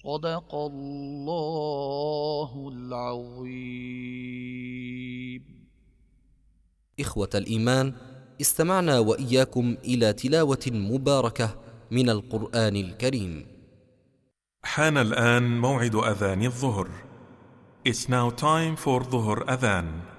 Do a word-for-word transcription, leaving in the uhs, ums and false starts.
صدق الله العظيم. إخوة الإيمان، استمعنا وإياكم إلى تلاوة مباركة من القرآن الكريم. حان الآن موعد أذان الظهر. It's now time for ظهر أذان.